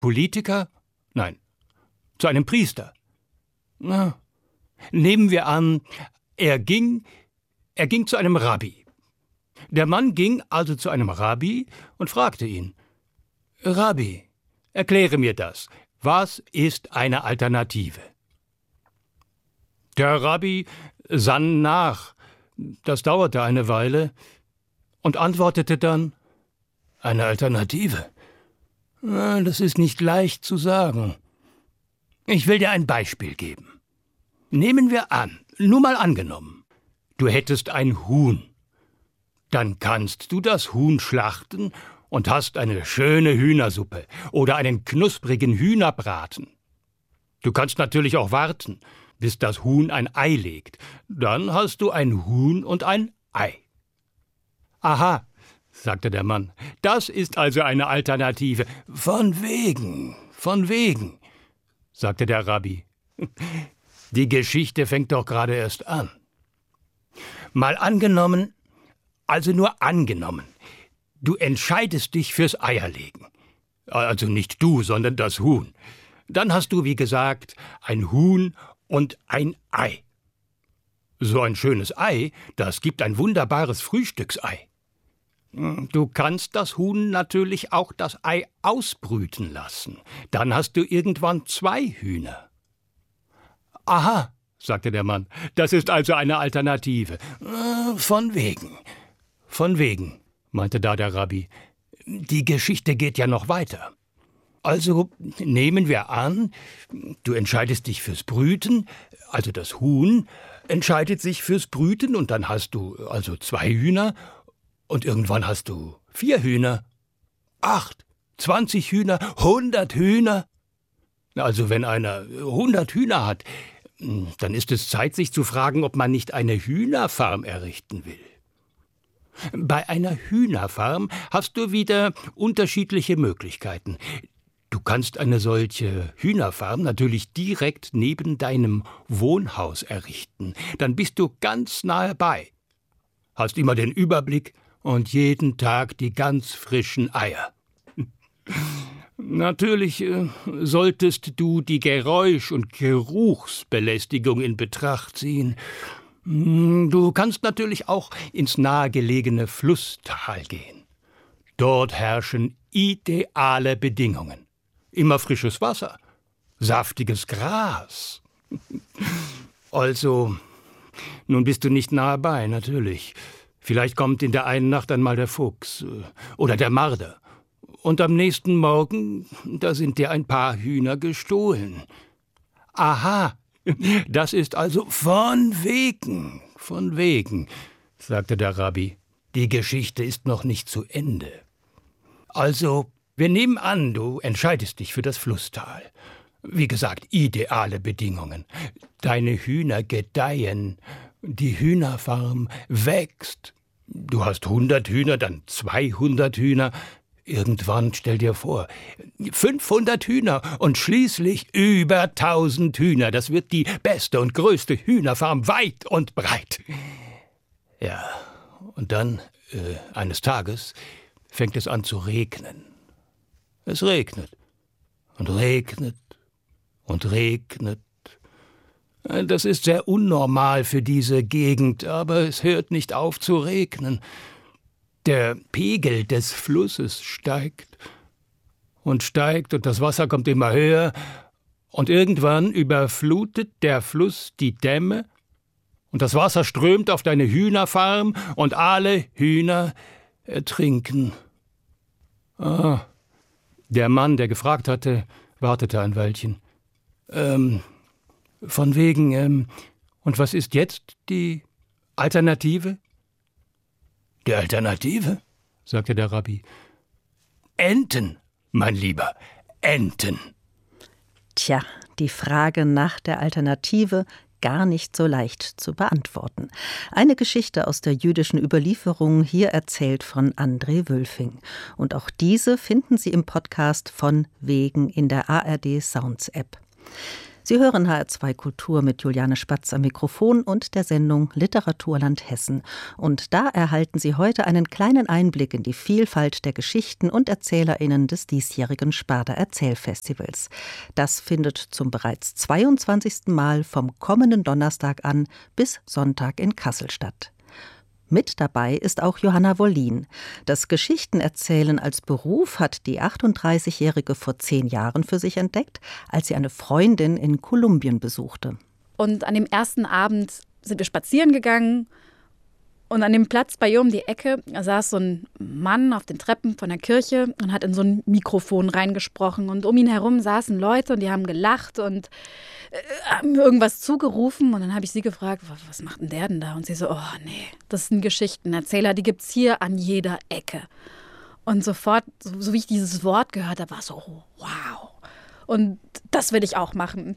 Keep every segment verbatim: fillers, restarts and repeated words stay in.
Politiker? Nein, zu einem Priester. Na, nehmen wir an, er ging, er ging zu einem Rabbi. Der Mann ging also zu einem Rabbi und fragte ihn: Rabbi, erkläre mir das. Was ist eine Alternative? Der Rabbi sann nach. Das dauerte eine Weile und antwortete dann: Eine Alternative? Das ist nicht leicht zu sagen. Ich will dir ein Beispiel geben. Nehmen wir an, nur mal angenommen, du hättest ein Huhn. Dann kannst du das Huhn schlachten und hast eine schöne Hühnersuppe oder einen knusprigen Hühnerbraten. Du kannst natürlich auch warten, bis das Huhn ein Ei legt. Dann hast du ein Huhn und ein Ei. Aha, sagte der Mann, das ist also eine Alternative. Von wegen, von wegen, sagte der Rabbi. Die Geschichte fängt doch gerade erst an. Mal angenommen, also nur angenommen, du entscheidest dich fürs Eierlegen. Also nicht du, sondern das Huhn. Dann hast du, wie gesagt, ein Huhn und ein Ei. So ein schönes Ei, das gibt ein wunderbares Frühstücksei. Du kannst das Huhn natürlich auch das Ei ausbrüten lassen. Dann hast du irgendwann zwei Hühner. Aha, sagte der Mann, das ist also eine Alternative. Von wegen, von wegen, meinte da der Rabbi. Die Geschichte geht ja noch weiter. Also nehmen wir an, du entscheidest dich fürs Brüten, also das Huhn entscheidet sich fürs Brüten und dann hast du also zwei Hühner und irgendwann hast du vier Hühner, acht, zwanzig Hühner, hundert Hühner. Also wenn einer hundert Hühner hat, dann ist es Zeit, sich zu fragen, ob man nicht eine Hühnerfarm errichten will. Bei einer Hühnerfarm hast du wieder unterschiedliche Möglichkeiten. Du kannst eine solche Hühnerfarm natürlich direkt neben deinem Wohnhaus errichten. Dann bist du ganz nahe bei. Hast immer den Überblick und jeden Tag die ganz frischen Eier. Natürlich äh, solltest du die Geräusch- und Geruchsbelästigung in Betracht ziehen. Du kannst natürlich auch ins nahegelegene Flusstal gehen. Dort herrschen ideale Bedingungen. Immer frisches Wasser, saftiges Gras. Also, nun bist du nicht nahe bei, natürlich. Vielleicht kommt in der einen Nacht einmal der Fuchs oder der Marder. Und am nächsten Morgen, da sind dir ein paar Hühner gestohlen. Aha, das ist also von wegen, von wegen, sagte der Rabbi. Die Geschichte ist noch nicht zu Ende. Also, wir nehmen an, du entscheidest dich für das Flusstal. Wie gesagt, ideale Bedingungen. Deine Hühner gedeihen, die Hühnerfarm wächst. Du hast hundert Hühner, dann zweihundert Hühner. Irgendwann, stell dir vor, fünfhundert Hühner und schließlich über tausend Hühner. Das wird die beste und größte Hühnerfarm weit und breit. Ja, und dann, äh, eines Tages, fängt es an zu regnen. Es regnet und regnet und regnet. Das ist sehr unnormal für diese Gegend, aber es hört nicht auf zu regnen. Der Pegel des Flusses steigt und steigt und das Wasser kommt immer höher und irgendwann überflutet der Fluss die Dämme und das Wasser strömt auf deine Hühnerfarm und alle Hühner ertrinken. Ah, der Mann, der gefragt hatte, wartete ein Weilchen. Ähm, von wegen, ähm, und was ist jetzt die Alternative? Die Alternative, sagte der Rabbi. Enten, mein Lieber, Enten. Tja, die Frage nach der Alternative gar nicht so leicht zu beantworten. Eine Geschichte aus der jüdischen Überlieferung, hier erzählt von André Wülfing. Und auch diese finden Sie im Podcast von Wegen in der A R D Sounds App. Sie hören H R zwei Kultur mit Juliane Spatz am Mikrofon und der Sendung Literaturland Hessen. Und da erhalten Sie heute einen kleinen Einblick in die Vielfalt der Geschichten und ErzählerInnen des diesjährigen Sparda Erzählfestivals. Das findet zum bereits zweiundzwanzigsten Mal vom kommenden Donnerstag an bis Sonntag in Kassel statt. Mit dabei ist auch Johanna Wollin. Das Geschichtenerzählen als Beruf hat die achtunddreißigjährige vor zehn Jahren für sich entdeckt, als sie eine Freundin in Kolumbien besuchte. Und an dem ersten Abend sind wir spazieren gegangen und an dem Platz bei ihr um die Ecke saß so ein Mann auf den Treppen von der Kirche und hat in so ein Mikrofon reingesprochen. Und um ihn herum saßen Leute und die haben gelacht und äh, haben irgendwas zugerufen. Und dann habe ich sie gefragt, was macht denn der denn da? Und sie so, oh nee, das sind Geschichtenerzähler, die gibt's hier an jeder Ecke. Und sofort, so, so wie ich dieses Wort gehört habe, war so, oh, wow. Und das will ich auch machen.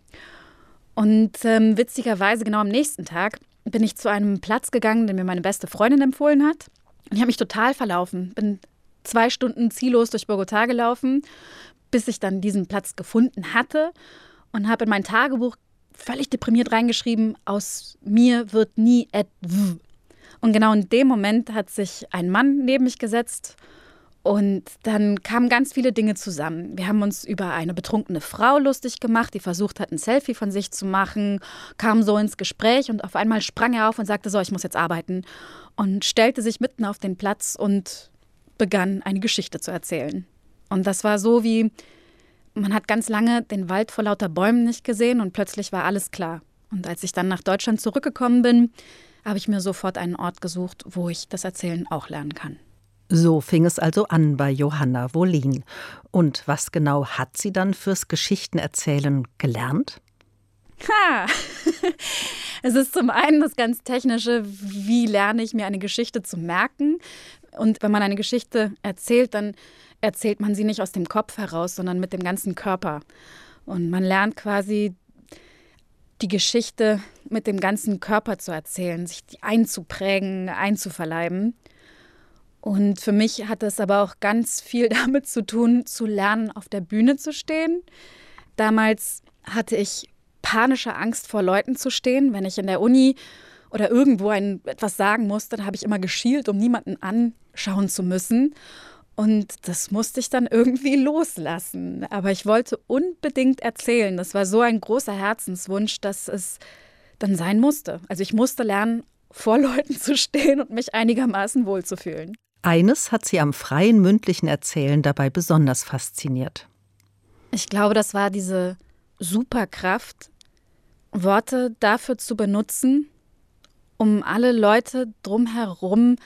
Und ähm, witzigerweise genau am nächsten Tag bin ich zu einem Platz gegangen, den mir meine beste Freundin empfohlen hat. Und ich habe mich total verlaufen. Bin zwei Stunden ziellos durch Bogotá gelaufen, bis ich dann diesen Platz gefunden hatte und habe in mein Tagebuch völlig deprimiert reingeschrieben, aus mir wird nie et v. Und genau in dem Moment hat sich ein Mann neben mich gesetzt und dann kamen ganz viele Dinge zusammen. Wir haben uns über eine betrunkene Frau lustig gemacht, die versucht hat, ein Selfie von sich zu machen, kam so ins Gespräch und auf einmal sprang er auf und sagte, so, ich muss jetzt arbeiten. Und stellte sich mitten auf den Platz und begann, eine Geschichte zu erzählen. Und das war so wie, man hat ganz lange den Wald vor lauter Bäumen nicht gesehen und plötzlich war alles klar. Und als ich dann nach Deutschland zurückgekommen bin, habe ich mir sofort einen Ort gesucht, wo ich das Erzählen auch lernen kann. So fing es also an bei Johanna Wollin. Und was genau hat sie dann fürs Geschichtenerzählen gelernt? Ha! Es ist zum einen das ganz Technische, wie lerne ich mir eine Geschichte zu merken. Und wenn man eine Geschichte erzählt, dann erzählt man sie nicht aus dem Kopf heraus, sondern mit dem ganzen Körper. Und man lernt quasi die Geschichte mit dem ganzen Körper zu erzählen, sich die einzuprägen, einzuverleiben. Und für mich hat es aber auch ganz viel damit zu tun, zu lernen, auf der Bühne zu stehen. Damals hatte ich panische Angst, vor Leuten zu stehen. Wenn ich in der Uni oder irgendwo ein, etwas sagen musste, dann habe ich immer geschielt, um niemanden anschauen zu müssen. Und das musste ich dann irgendwie loslassen. Aber ich wollte unbedingt erzählen. Das war so ein großer Herzenswunsch, dass es dann sein musste. Also ich musste lernen, vor Leuten zu stehen und mich einigermaßen wohlzufühlen. Eines hat sie am freien mündlichen Erzählen dabei besonders fasziniert. Ich glaube, das war diese Superkraft, Worte dafür zu benutzen, um alle Leute drumherum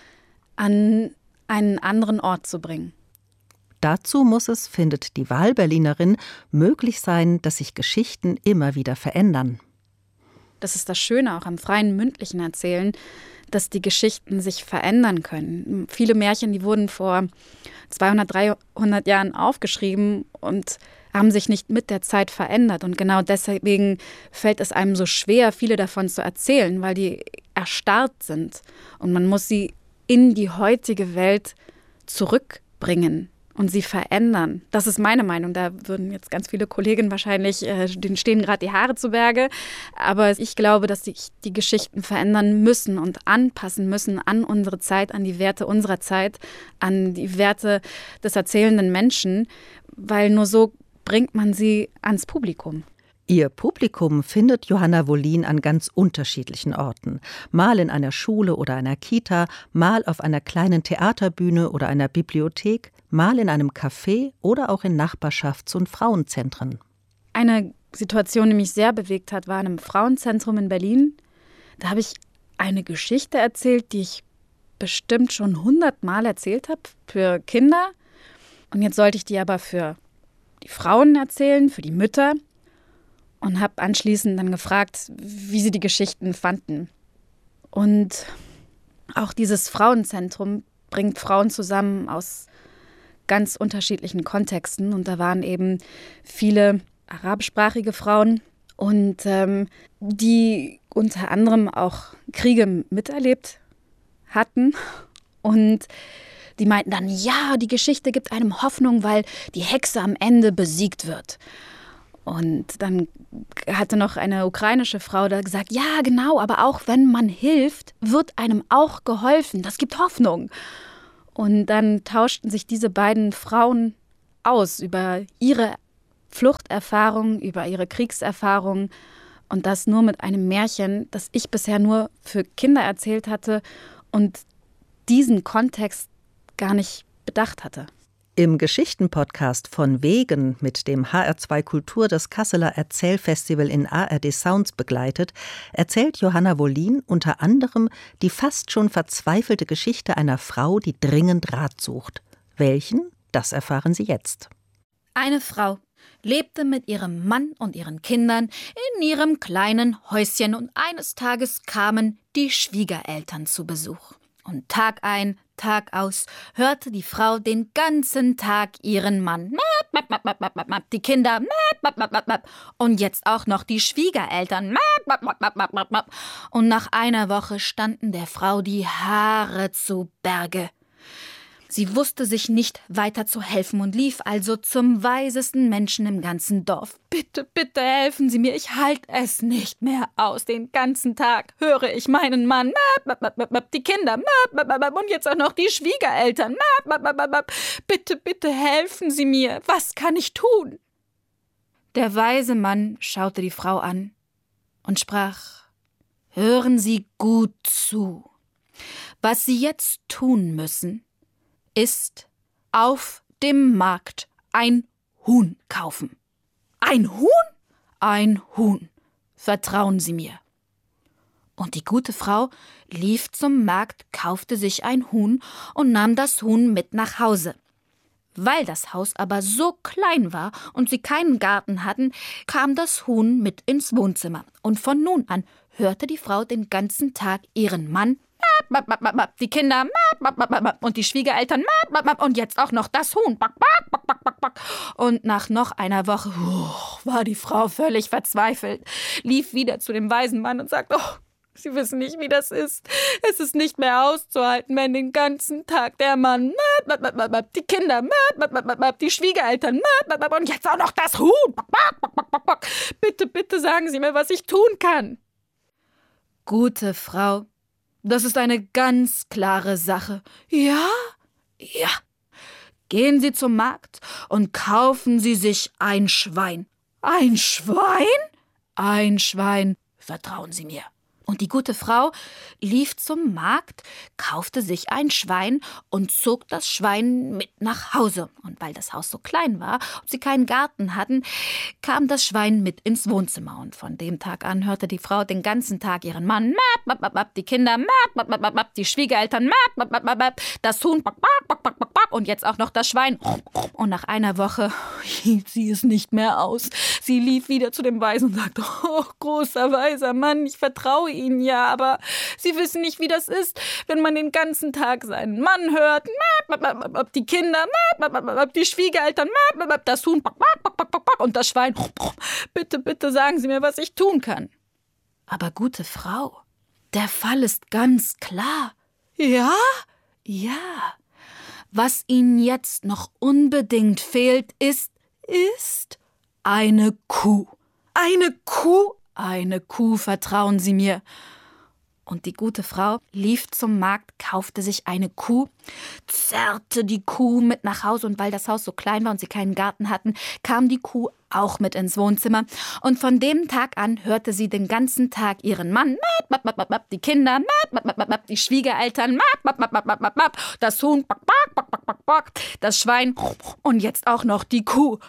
an einen anderen Ort zu bringen. Dazu muss es, findet die Wahlberlinerin, möglich sein, dass sich Geschichten immer wieder verändern. Das ist das Schöne auch am freien mündlichen Erzählen, dass die Geschichten sich verändern können. Viele Märchen, die wurden vor zweihundert, dreihundert Jahren aufgeschrieben und haben sich nicht mit der Zeit verändert. Und genau deswegen fällt es einem so schwer, viele davon zu erzählen, weil die erstarrt sind. Und man muss sie in die heutige Welt zurückbringen und sie verändern. Das ist meine Meinung. Da würden jetzt ganz viele Kolleginnen wahrscheinlich, äh, denen stehen gerade die Haare zu Berge. Aber ich glaube, dass sich die Geschichten verändern müssen und anpassen müssen an unsere Zeit, an die Werte unserer Zeit, an die Werte des erzählenden Menschen, weil nur so bringt man sie ans Publikum. Ihr Publikum findet Johanna Wollin an ganz unterschiedlichen Orten. Mal in einer Schule oder einer Kita, mal auf einer kleinen Theaterbühne oder einer Bibliothek, mal in einem Café oder auch in Nachbarschafts- und Frauenzentren. Eine Situation, die mich sehr bewegt hat, war in einem Frauenzentrum in Berlin. Da habe ich eine Geschichte erzählt, die ich bestimmt schon hundertmal erzählt habe für Kinder. Und jetzt sollte ich die aber für die Frauen erzählen, für die Mütter. Und habe anschließend dann gefragt, wie sie die Geschichten fanden. Und auch dieses Frauenzentrum bringt Frauen zusammen aus ganz unterschiedlichen Kontexten. Und da waren eben viele arabischsprachige Frauen und ähm, die unter anderem auch Kriege miterlebt hatten. Und die meinten dann, ja, die Geschichte gibt einem Hoffnung, weil die Hexe am Ende besiegt wird. Und dann hatte noch eine ukrainische Frau da gesagt, ja genau, aber auch wenn man hilft, wird einem auch geholfen. Das gibt Hoffnung. Und dann tauschten sich diese beiden Frauen aus über ihre Fluchterfahrung, über ihre Kriegserfahrung. Und das nur mit einem Märchen, das ich bisher nur für Kinder erzählt hatte und diesen Kontext gar nicht bedacht hatte. Im Geschichtenpodcast von Wegen, mit dem H R zwei Kultur das Kasseler Erzählfestival in A R D Sounds begleitet, erzählt Johanna Wollin unter anderem die fast schon verzweifelte Geschichte einer Frau, die dringend Rat sucht. Welchen? Das erfahren Sie jetzt. Eine Frau lebte mit ihrem Mann und ihren Kindern in ihrem kleinen Häuschen und eines Tages kamen die Schwiegereltern zu Besuch. Und Tag ein, Tag aus hörte die Frau den ganzen Tag ihren Mann, die Kinder und jetzt auch noch die Schwiegereltern. Und nach einer Woche standen der Frau die Haare zu Berge. Sie wusste sich nicht weiter zu helfen und lief also zum weisesten Menschen im ganzen Dorf. Bitte, bitte helfen Sie mir, ich halte es nicht mehr aus. Den ganzen Tag höre ich meinen Mann, die Kinder und jetzt auch noch die Schwiegereltern. Bitte, bitte helfen Sie mir, was kann ich tun? Der weise Mann schaute die Frau an und sprach, hören Sie gut zu. Was Sie jetzt tun müssen, ist auf dem Markt ein Huhn kaufen. Ein Huhn? Ein Huhn. Vertrauen Sie mir. Und die gute Frau lief zum Markt, kaufte sich ein Huhn und nahm das Huhn mit nach Hause. Weil das Haus aber so klein war und sie keinen Garten hatten, kam das Huhn mit ins Wohnzimmer. Und von nun an hörte die Frau den ganzen Tag ihren Mann, die Kinder und die Schwiegereltern und jetzt auch noch das Huhn. Und nach noch einer Woche war die Frau völlig verzweifelt, lief wieder zu dem weisen Mann und sagte, oh, Sie wissen nicht, wie das ist. Es ist nicht mehr auszuhalten, wenn den ganzen Tag der Mann, die Kinder, die Schwiegereltern und jetzt auch noch das Huhn. Bitte, bitte sagen Sie mir, was ich tun kann. Gute Frau, das ist eine ganz klare Sache. Ja? Ja. Gehen Sie zum Markt und kaufen Sie sich ein Schwein. Ein Schwein? Ein Schwein. Vertrauen Sie mir. Und die gute Frau lief zum Markt, kaufte sich ein Schwein und zog das Schwein mit nach Hause. Und weil das Haus so klein war und sie keinen Garten hatten, kam das Schwein mit ins Wohnzimmer. Und von dem Tag an hörte die Frau den ganzen Tag ihren Mann, die Kinder, die Schwiegereltern, das Huhn und jetzt auch noch das Schwein. Und nach einer Woche hielt sie es nicht mehr aus. Sie lief wieder zu dem Weisen und sagte, oh, großer, weiser Mann, ich vertraue Ihnen ja, aber Sie wissen nicht, wie das ist, wenn man den ganzen Tag seinen Mann hört, die Kinder, die Schwiegereltern, das Huhn und das Schwein. Bitte, bitte sagen Sie mir, was ich tun kann. Aber gute Frau, der Fall ist ganz klar. Ja? Ja. Was Ihnen jetzt noch unbedingt fehlt, ist, ist eine Kuh. Eine Kuh? Eine Kuh, vertrauen Sie mir. Und die gute Frau lief zum Markt, kaufte sich eine Kuh, zerrte die Kuh mit nach Hause. Und weil das Haus so klein war und sie keinen Garten hatten, kam die Kuh auch mit ins Wohnzimmer. Und von dem Tag an hörte sie den ganzen Tag ihren Mann, die Kinder, die Schwiegereltern, das Huhn, das Schwein und jetzt auch noch die Kuh.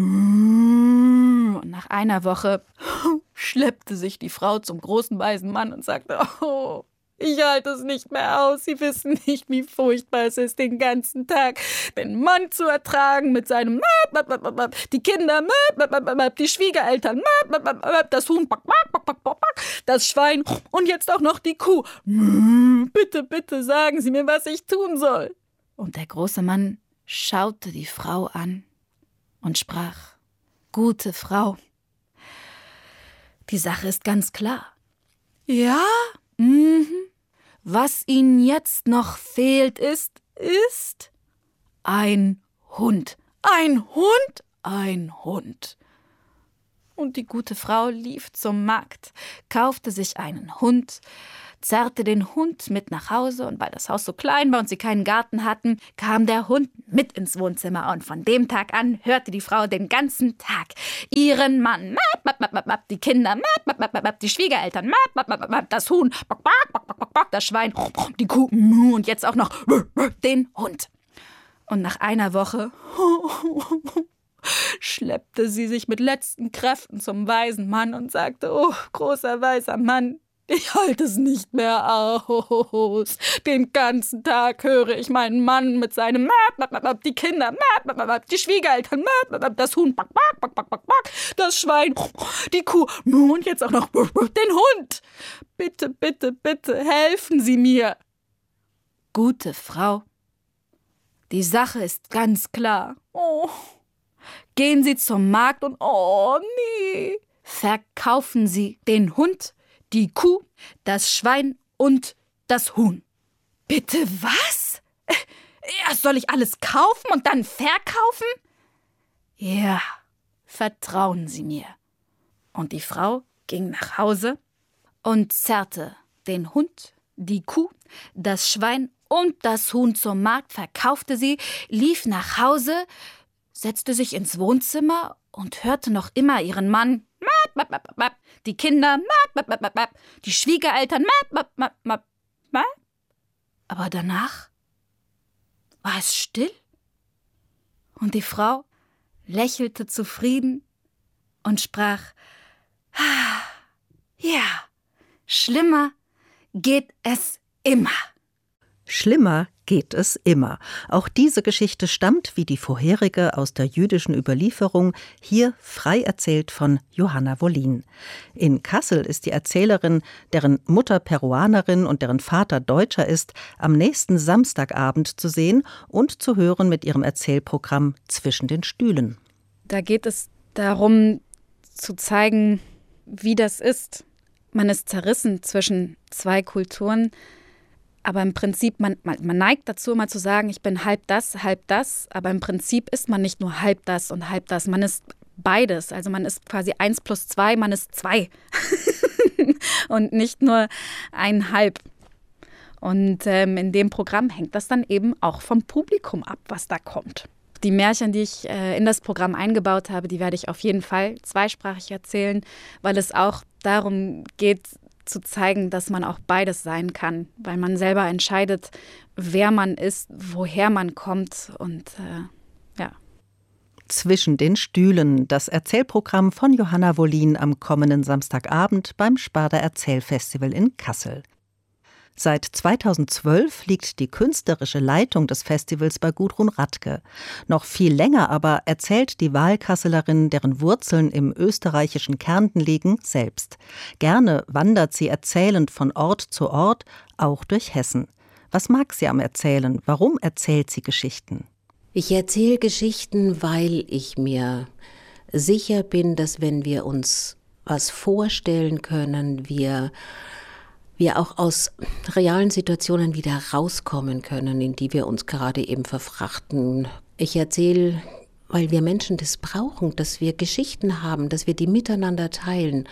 Und nach einer Woche schleppte sich die Frau zum großen weisen Mann und sagte, oh, ich halte es nicht mehr aus. Sie wissen nicht, wie furchtbar es ist, den ganzen Tag den Mann zu ertragen mit seinem, die Kinder, die Schwiegereltern, das Huhn, das Schwein und jetzt auch noch die Kuh. Bitte, bitte sagen Sie mir, was ich tun soll. Und der große Mann schaute die Frau an und sprach, gute Frau, die Sache ist ganz klar. Ja? Mhm. Was Ihnen jetzt noch fehlt, ist, ist ein Hund. Ein Hund? Ein Hund. Und die gute Frau lief zum Markt, kaufte sich einen Hund, zerrte den Hund mit nach Hause, und weil das Haus so klein war und sie keinen Garten hatten, kam der Hund mit ins Wohnzimmer, und von dem Tag an hörte die Frau den ganzen Tag ihren Mann, die Kinder, die Schwiegereltern, das Huhn, das Schwein, die Kuh und jetzt auch noch den Hund. Und nach einer Woche schleppte sie sich mit letzten Kräften zum weisen Mann und sagte: Oh, großer weiser Mann, ich halte es nicht mehr aus. Den ganzen Tag höre ich meinen Mann mit seinem die Kinder, die Schwiegereltern, das Huhn, das Schwein, die Kuh und jetzt auch noch den Hund. Bitte, bitte, bitte, helfen Sie mir. Gute Frau, die Sache ist ganz klar. Oh, gehen Sie zum Markt und, oh nee, verkaufen Sie den Hund, die Kuh, das Schwein und das Huhn. Bitte was? Ja, soll ich alles kaufen und dann verkaufen? Ja, vertrauen Sie mir. Und die Frau ging nach Hause und zerrte den Hund, die Kuh, das Schwein und das Huhn zum Markt, verkaufte sie, lief nach Hause, setzte sich ins Wohnzimmer und hörte noch immer ihren Mann, die Kinder, die Schwiegereltern, aber danach war es still und die Frau lächelte zufrieden und sprach: Ja, schlimmer geht es immer. Schlimmer geht es immer. Auch diese Geschichte stammt, wie die vorherige, aus der jüdischen Überlieferung, hier frei erzählt von Johanna Wollin. In Kassel ist die Erzählerin, deren Mutter Peruanerin und deren Vater Deutscher ist, am nächsten Samstagabend zu sehen und zu hören mit ihrem Erzählprogramm Zwischen den Stühlen. Da geht es darum, zu zeigen, wie das ist. Man ist zerrissen zwischen zwei Kulturen. Aber im Prinzip, man, man, man neigt dazu, mal zu sagen, ich bin halb das, halb das. Aber im Prinzip ist man nicht nur halb das und halb das. Man ist beides. Also man ist quasi eins plus zwei, man ist zwei. Und nicht nur ein halb. Und ähm, in dem Programm hängt das dann eben auch vom Publikum ab, was da kommt. Die Märchen, die ich äh, in das Programm eingebaut habe, die werde ich auf jeden Fall zweisprachig erzählen, weil es auch darum geht, zu zeigen, dass man auch beides sein kann, weil man selber entscheidet, wer man ist, woher man kommt und äh, ja. Zwischen den Stühlen, das Erzählprogramm von Johanna Wollin am kommenden Samstagabend beim Sparda Erzählfestival in Kassel. Seit zweitausendzwölf liegt die künstlerische Leitung des Festivals bei Gudrun Radke. Noch viel länger aber erzählt die Wahlkasselerin, deren Wurzeln im österreichischen Kärnten liegen, selbst. Gerne wandert sie erzählend von Ort zu Ort, auch durch Hessen. Was mag sie am Erzählen? Warum erzählt sie Geschichten? Ich erzähle Geschichten, weil ich mir sicher bin, dass wenn wir uns was vorstellen können, wir wir auch aus realen Situationen wieder rauskommen können, in die wir uns gerade eben verfrachten. Ich erzähle, weil wir Menschen das brauchen, dass wir Geschichten haben, dass wir die miteinander teilen.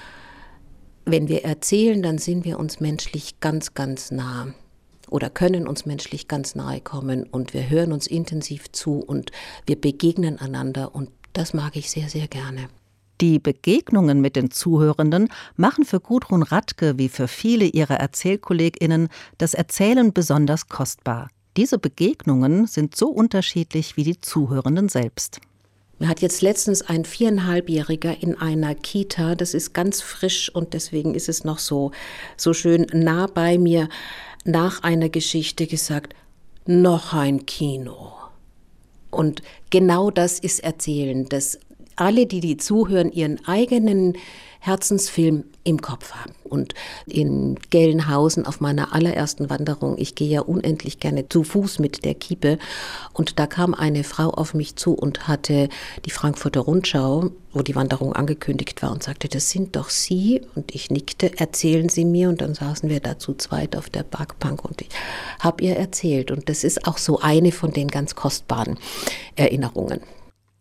Wenn wir erzählen, dann sind wir uns menschlich ganz, ganz nah oder können uns menschlich ganz nahe kommen und wir hören uns intensiv zu und wir begegnen einander und das mag ich sehr, sehr gerne. Die Begegnungen mit den Zuhörenden machen für Gudrun Radke wie für viele ihrer ErzählkollegInnen das Erzählen besonders kostbar. Diese Begegnungen sind so unterschiedlich wie die Zuhörenden selbst. Mir hat jetzt letztens ein viereinhalbjähriger in einer Kita, das ist ganz frisch und deswegen ist es noch so, so schön nah bei mir, nach einer Geschichte gesagt, noch ein Kino. Und genau das ist Erzählen, das alle, die die zuhören, ihren eigenen Herzensfilm im Kopf haben. Und in Gelnhausen auf meiner allerersten Wanderung, ich gehe ja unendlich gerne zu Fuß mit der Kiepe, und da kam eine Frau auf mich zu und hatte die Frankfurter Rundschau, wo die Wanderung angekündigt war, und sagte, das sind doch Sie. Und ich nickte, erzählen Sie mir. Und dann saßen wir da zu zweit auf der Parkbank und ich habe ihr erzählt. Und das ist auch so eine von den ganz kostbaren Erinnerungen.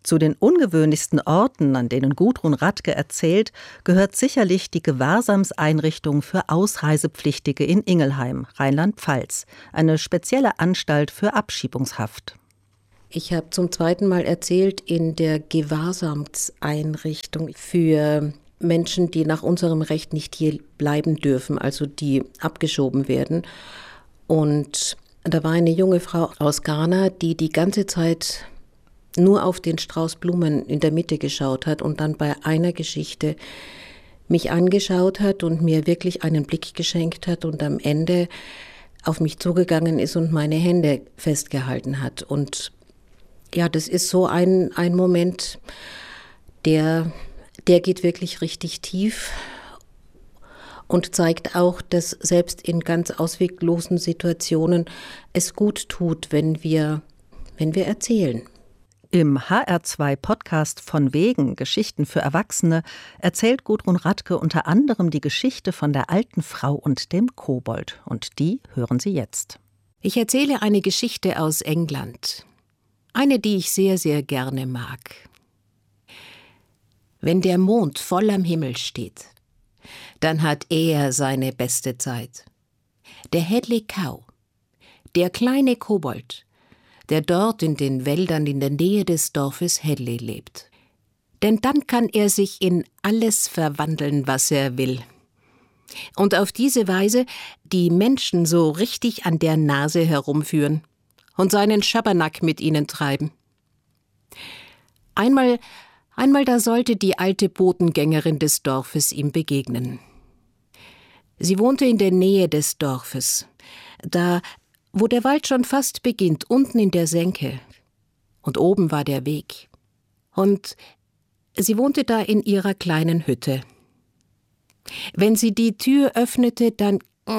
Zu den ungewöhnlichsten Orten, an denen Gudrun Radke erzählt, gehört sicherlich die Gewahrsamseinrichtung für Ausreisepflichtige in Ingelheim, Rheinland-Pfalz, eine spezielle Anstalt für Abschiebungshaft. Ich habe zum zweiten Mal erzählt in der Gewahrsamseinrichtung für Menschen, die nach unserem Recht nicht hier bleiben dürfen, also die abgeschoben werden. Und da war eine junge Frau aus Ghana, die die ganze Zeit nur auf den Strauß Blumen in der Mitte geschaut hat und dann bei einer Geschichte mich angeschaut hat und mir wirklich einen Blick geschenkt hat und am Ende auf mich zugegangen ist und meine Hände festgehalten hat. Und ja, das ist so ein, ein Moment, der, der geht wirklich richtig tief und zeigt auch, dass selbst in ganz ausweglosen Situationen es gut tut, wenn wir, wenn wir erzählen. Im H R zwei Podcast von wegen Geschichten für Erwachsene erzählt Gudrun Radke unter anderem die Geschichte von der alten Frau und dem Kobold. Und die hören Sie jetzt. Ich erzähle eine Geschichte aus England. Eine, die ich sehr, sehr gerne mag. Wenn der Mond voll am Himmel steht, dann hat er seine beste Zeit. Der Hedley Cow, der kleine Kobold, der dort in den Wäldern in der Nähe des Dorfes Hedley lebt. Denn dann kann er sich in alles verwandeln, was er will. Und auf diese Weise die Menschen so richtig an der Nase herumführen und seinen Schabernack mit ihnen treiben. Einmal, einmal da sollte die alte Botengängerin des Dorfes ihm begegnen. Sie wohnte in der Nähe des Dorfes, da wo der Wald schon fast beginnt, unten in der Senke. Und oben war der Weg. Und sie wohnte da in ihrer kleinen Hütte. Wenn sie die Tür öffnete, dann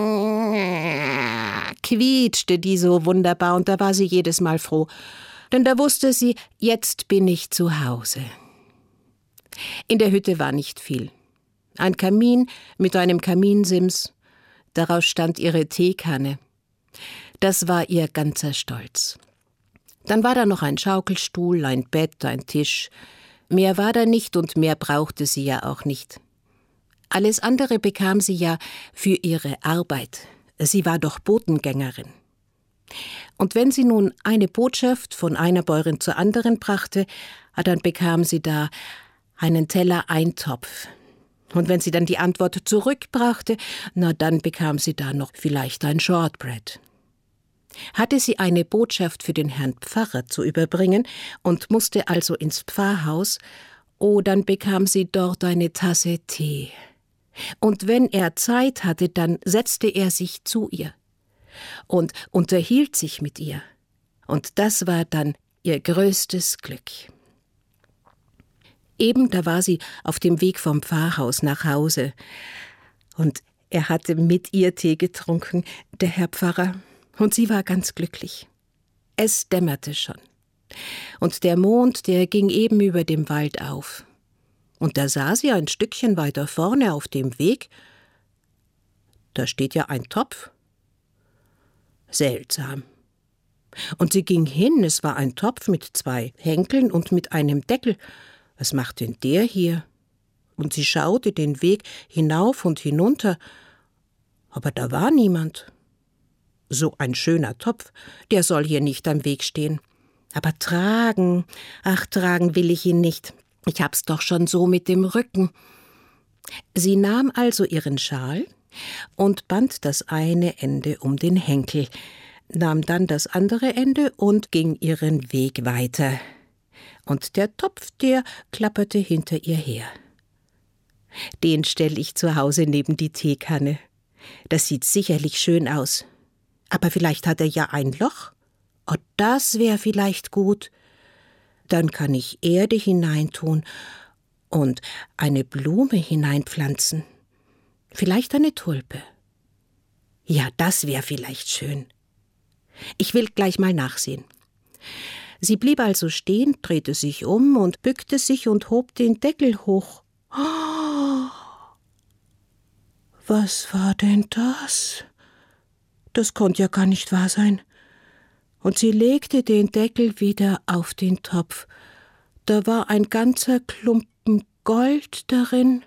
quietschte die so wunderbar und da war sie jedes Mal froh. Denn da wusste sie, jetzt bin ich zu Hause. In der Hütte war nicht viel. Ein Kamin mit einem Kaminsims, daraus stand ihre Teekanne. Das war ihr ganzer Stolz. Dann war da noch ein Schaukelstuhl, ein Bett, ein Tisch. Mehr war da nicht und mehr brauchte sie ja auch nicht. Alles andere bekam sie ja für ihre Arbeit. Sie war doch Botengängerin. Und wenn sie nun eine Botschaft von einer Bäuerin zur anderen brachte, dann bekam sie da einen Teller Eintopf. Und wenn sie dann die Antwort zurückbrachte, na dann bekam sie da noch vielleicht ein Shortbread. Hatte sie eine Botschaft für den Herrn Pfarrer zu überbringen und musste also ins Pfarrhaus, oh, dann bekam sie dort eine Tasse Tee. Und wenn er Zeit hatte, dann setzte er sich zu ihr und unterhielt sich mit ihr. Und das war dann ihr größtes Glück. Eben da war sie auf dem Weg vom Pfarrhaus nach Hause. Und er hatte mit ihr Tee getrunken, der Herr Pfarrer. Und sie war ganz glücklich. Es dämmerte schon. Und der Mond, der ging eben über dem Wald auf. Und da sah sie ein Stückchen weiter vorne auf dem Weg, da steht ja ein Topf. Seltsam. Und sie ging hin, es war ein Topf mit zwei Henkeln und mit einem Deckel. Was macht denn der hier? Und sie schaute den Weg hinauf und hinunter, aber da war niemand. So ein schöner Topf, der soll hier nicht am Weg stehen. Aber tragen, ach, tragen will ich ihn nicht. Ich hab's doch schon so mit dem Rücken. Sie nahm also ihren Schal und band das eine Ende um den Henkel, nahm dann das andere Ende und ging ihren Weg weiter. Und der Topf, der klapperte hinter ihr her. Den stell ich zu Hause neben die Teekanne. Das sieht sicherlich schön aus. Aber vielleicht hat er ja ein Loch. Oh, das wäre vielleicht gut. Dann kann ich Erde hineintun und eine Blume hineinpflanzen. Vielleicht eine Tulpe. Ja, das wäre vielleicht schön. Ich will gleich mal nachsehen. Sie blieb also stehen, drehte sich um und bückte sich und hob den Deckel hoch. Oh, was war denn das? Das konnte ja gar nicht wahr sein. Und sie legte den Deckel wieder auf den Topf. da war ein ganzer Klumpen Gold darin.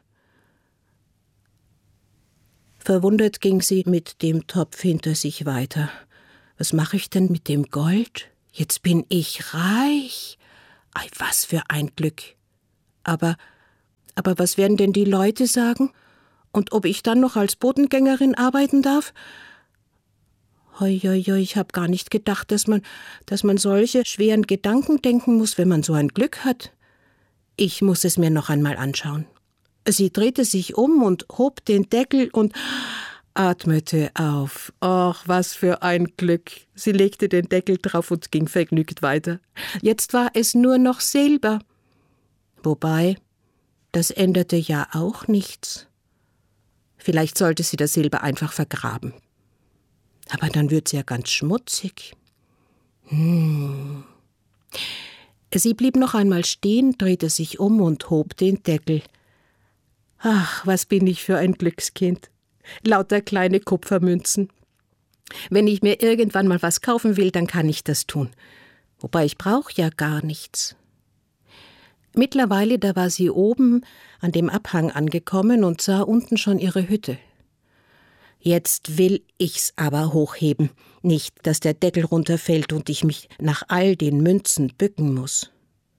Verwundert ging sie mit dem Topf hinter sich weiter. Was mache ich denn mit dem Gold? Jetzt bin ich reich. Ei, was für ein Glück. Aber, aber was werden denn die Leute sagen? Und ob ich dann noch als Bodengängerin arbeiten darf? Hoi, hoi, hoi, ich habe gar nicht gedacht, dass man, dass man solche schweren Gedanken denken muss, wenn man so ein Glück hat. Ich muss es mir noch einmal anschauen. Sie drehte sich um und hob den Deckel und atmete auf. Ach, was für ein Glück. Sie legte den Deckel drauf und ging vergnügt weiter. Jetzt war es nur noch Silber. Wobei, das änderte ja auch nichts. Vielleicht sollte sie das Silber einfach vergraben. Aber dann wird sie ja ganz schmutzig. Hm. Sie blieb noch einmal stehen, drehte sich um und hob den Deckel. Ach, was bin ich für ein Glückskind. Lauter kleine Kupfermünzen. Wenn ich mir irgendwann mal was kaufen will, dann kann ich das tun. Wobei ich brauche ja gar nichts. Mittlerweile, da war sie oben an dem Abhang angekommen und sah unten schon ihre Hütte. Jetzt will ich's aber hochheben, nicht, dass der Deckel runterfällt und ich mich nach all den Münzen bücken muss.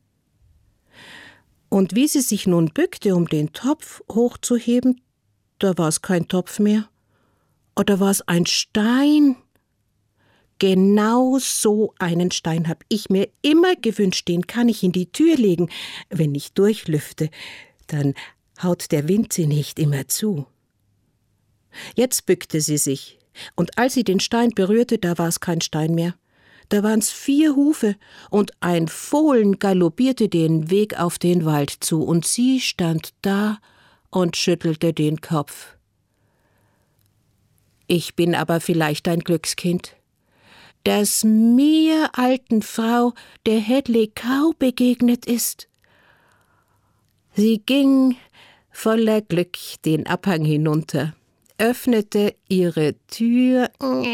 Und wie sie sich nun bückte, um den Topf hochzuheben, da war es kein Topf mehr. Oder war es ein Stein? Genau so einen Stein habe ich mir immer gewünscht, den kann ich in die Tür legen. Wenn ich durchlüfte, dann haut der Wind sie nicht immer zu. Jetzt bückte sie sich, und als sie den Stein berührte, da war es kein Stein mehr. Da waren's vier Hufe, und ein Fohlen galoppierte den Weg auf den Wald zu, und sie stand da und schüttelte den Kopf. Ich bin aber vielleicht ein Glückskind, dass mir, alten Frau, der Hedley Cow begegnet ist. Sie ging voller Glück den Abhang hinunter, öffnete ihre Tür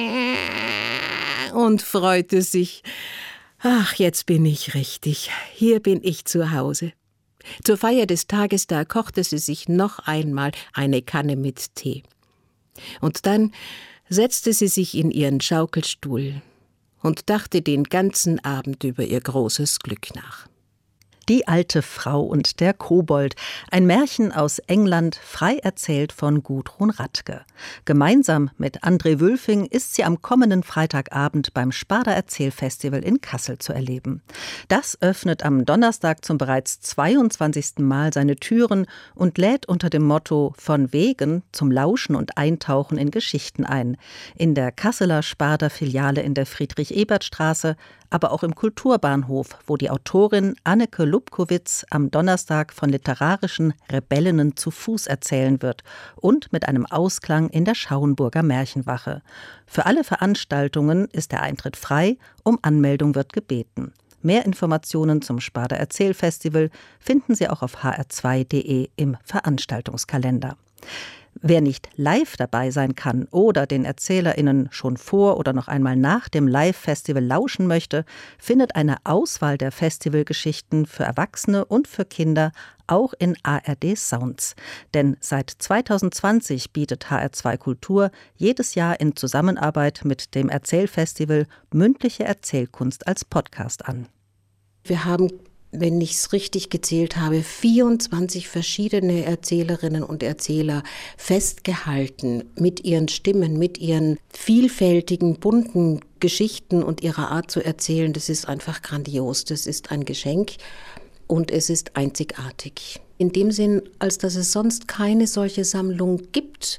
und freute sich. Ach, jetzt bin ich richtig. Hier bin ich zu Hause. Zur Feier des Tages, da kochte sie sich noch einmal eine Kanne mit Tee. Und dann setzte sie sich in ihren Schaukelstuhl und dachte den ganzen Abend über ihr großes Glück nach. Die alte Frau und der Kobold, ein Märchen aus England, frei erzählt von Gudrun Radke. Gemeinsam mit André Wülfing ist sie am kommenden Freitagabend beim Sparda Erzählfestival in Kassel zu erleben. Das öffnet am Donnerstag zum bereits zweiundzwanzigsten Mal seine Türen und lädt unter dem Motto »Von wegen« zum Lauschen und Eintauchen in Geschichten ein. In der Kasseler Sparda-Filiale in der Friedrich-Ebert-Straße, aber auch im Kulturbahnhof, wo die Autorin Anneke Lubkowitz am Donnerstag von literarischen Rebellinnen zu Fuß erzählen wird und mit einem Ausklang in der Schauenburger Märchenwache. Für alle Veranstaltungen ist der Eintritt frei, um Anmeldung wird gebeten. Mehr Informationen zum Sparda Erzählfestival finden Sie auch auf h r zwei punkt d e im Veranstaltungskalender. Wer nicht live dabei sein kann oder den ErzählerInnen schon vor oder noch einmal nach dem Live-Festival lauschen möchte, findet eine Auswahl der Festivalgeschichten für Erwachsene und für Kinder auch in A R D Sounds. Denn seit zweitausendzwanzig bietet H R zwei Kultur jedes Jahr in Zusammenarbeit mit dem Erzählfestival mündliche Erzählkunst als Podcast an. Wir haben, wenn ich es richtig gezählt habe, vierundzwanzig verschiedene Erzählerinnen und Erzähler festgehalten mit ihren Stimmen, mit ihren vielfältigen, bunten Geschichten und ihrer Art zu erzählen. Das ist einfach grandios. Das ist ein Geschenk und es ist einzigartig. In dem Sinn, als dass es sonst keine solche Sammlung gibt.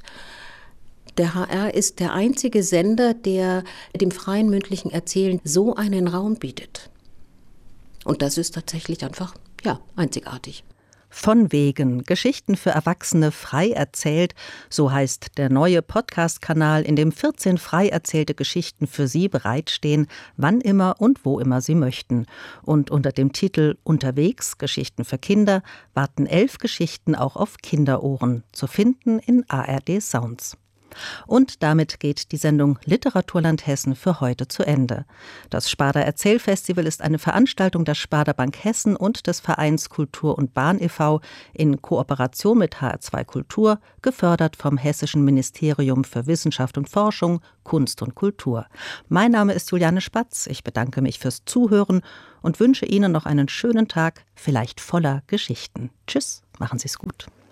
Der H R ist der einzige Sender, der dem freien mündlichen Erzählen so einen Raum bietet. Und das ist tatsächlich einfach, ja, einzigartig. Von wegen Geschichten für Erwachsene frei erzählt, so heißt der neue Podcast-Kanal, in dem vierzehn frei erzählte Geschichten für Sie bereitstehen, wann immer und wo immer Sie möchten. Und unter dem Titel Unterwegs, Geschichten für Kinder, warten elf Geschichten auch auf Kinderohren, zu finden in A R D Sounds. Und damit geht die Sendung Literaturland Hessen für heute zu Ende. Das Sparda Erzählfestival ist eine Veranstaltung der Sparda Bank Hessen und des Vereins Kultur und Bahn e V in Kooperation mit H R zwei Kultur, gefördert vom Hessischen Ministerium für Wissenschaft und Forschung, Kunst und Kultur. Mein Name ist Juliane Spatz. Ich bedanke mich fürs Zuhören und wünsche Ihnen noch einen schönen Tag, vielleicht voller Geschichten. Tschüss, machen Sie es gut.